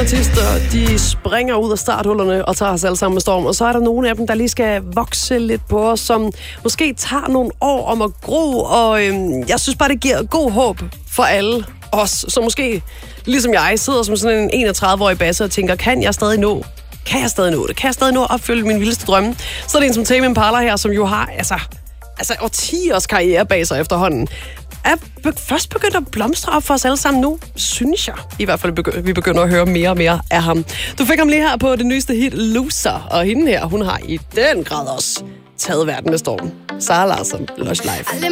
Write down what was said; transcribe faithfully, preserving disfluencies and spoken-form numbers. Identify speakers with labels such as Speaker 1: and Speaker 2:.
Speaker 1: artister, de springer ud af starthullerne og tager os alle sammen med storm. Og så er der nogle af dem, der lige skal vokse lidt på os, som måske tager nogle år om at gro. Og øhm, jeg synes bare, det giver god håb for alle os, som måske, ligesom jeg, sidder som sådan en enogtredive-årig basse og tænker, kan jeg stadig nå? Kan jeg stadig nå det? Kan jeg stadig nå at opfylde min vildeste drømme? Så er det en som Tame Impala her, som jo har altså, altså årtiers karriere bag sig efterhånden. Er be- først begyndt at blomstre op for os alle sammen nu, synes jeg. I hvert fald begy- vi begynder at høre mere og mere af ham. Du fik ham lige her på det nyeste hit, Loser. Og hende her, hun har i den grad også taget verden med stormen. Sara Larsson, Lush Life.